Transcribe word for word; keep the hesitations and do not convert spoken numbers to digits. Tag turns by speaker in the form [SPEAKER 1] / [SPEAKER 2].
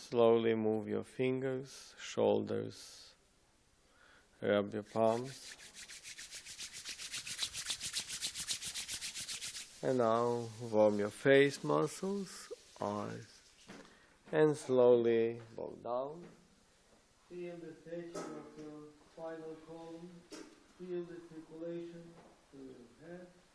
[SPEAKER 1] Slowly move your fingers, shoulders, rub your palms. And now warm your face muscles, eyes, and slowly bow down. Feel the stretching of your spinal column. Feel the circulation to your head.